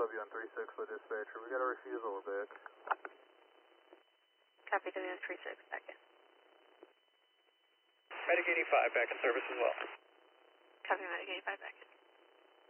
WN36 with dispatcher. We got a refusal, Vic. Copy WN36, back in. Medic 85, back in service as well. Copy Medic 85, back in.